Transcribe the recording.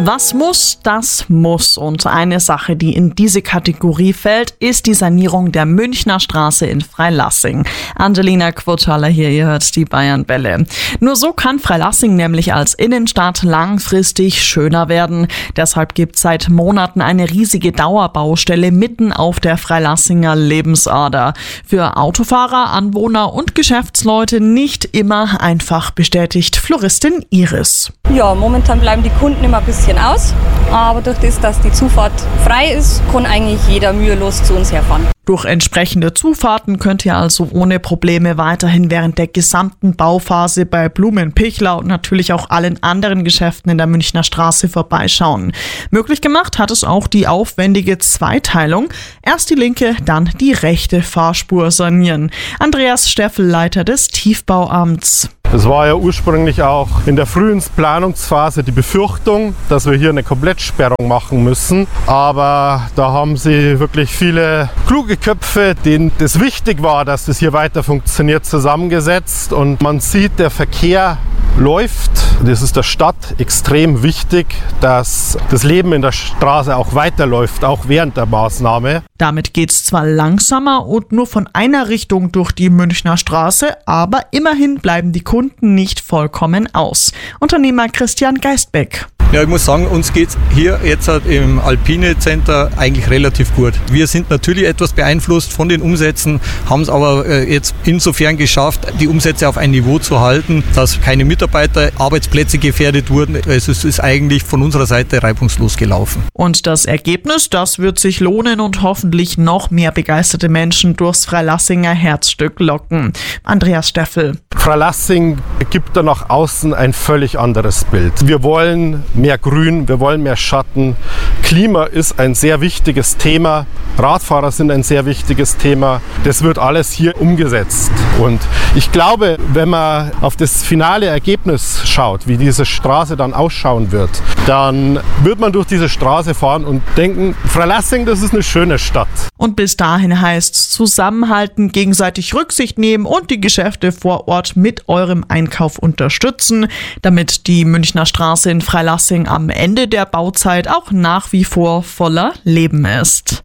Was muss, das muss. Und eine Sache, die in diese Kategorie fällt, ist die Sanierung der Münchner Straße in Freilassing. Angelina Quotaler hier, ihr hört die Bayern-Welle. Nur so kann Freilassing nämlich als Innenstadt langfristig schöner werden. Deshalb gibt es seit Monaten eine riesige Dauerbaustelle mitten auf der Freilassinger Lebensader. Für Autofahrer, Anwohner und Geschäftsleute nicht immer einfach, bestätigt Floristin Iris. Ja, momentan bleiben die Kunden immer ein bisschen aus, aber durch das, dass die Zufahrt frei ist, kann eigentlich jeder mühelos zu uns herfahren. Durch entsprechende Zufahrten könnt ihr also ohne Probleme weiterhin während der gesamten Bauphase bei Blumenpichler und natürlich auch allen anderen Geschäften in der Münchner Straße vorbeischauen. Möglich gemacht hat es auch die aufwendige Zweiteilung. Erst die linke, dann die rechte Fahrspur sanieren. Andreas Steffel, Leiter des Tiefbauamts. Es war ja ursprünglich auch in der frühen Planungsphase die Befürchtung, dass wir hier eine Komplettsperrung machen müssen. Aber da haben sie wirklich viele kluge Köpfe, denen das wichtig war, dass das hier weiter funktioniert, zusammengesetzt. Und man sieht, der Verkehr läuft. Das ist der Stadt extrem wichtig, dass das Leben in der Straße auch weiterläuft, auch während der Maßnahme. Damit geht es zwar langsamer und nur von einer Richtung durch die Münchner Straße, aber immerhin bleiben die Kunden nicht vollkommen aus. Unternehmer Christian Geistbeck. Ja, ich muss sagen, uns geht es hier jetzt im Alpine Center eigentlich relativ gut. Wir sind natürlich etwas beeinflusst von den Umsätzen, haben es aber jetzt insofern geschafft, die Umsätze auf ein Niveau zu halten, dass keine Mitarbeiterarbeitsplätze gefährdet wurden. Also es ist eigentlich von unserer Seite reibungslos gelaufen. Und das Ergebnis, das wird sich lohnen und hoffentlich noch mehr begeisterte Menschen durchs Freilassinger Herzstück locken. Andreas Steffel. Freilassing gibt da nach außen ein völlig anderes Bild. Wir wollen mehr Grün, wir wollen mehr Schatten. Klima ist ein sehr wichtiges Thema. Radfahrer sind ein sehr wichtiges Thema. Das wird alles hier umgesetzt. Und ich glaube, wenn man auf das finale Ergebnis schaut, wie diese Straße dann ausschauen wird, dann wird man durch diese Straße fahren und denken, Freilassing, das ist eine schöne Stadt. Und bis dahin heißt es zusammenhalten, gegenseitig Rücksicht nehmen und die Geschäfte vor Ort mit eurem Einkauf unterstützen, damit die Münchner Straße in Freilassing am Ende der Bauzeit auch nach wie vor voller Leben ist.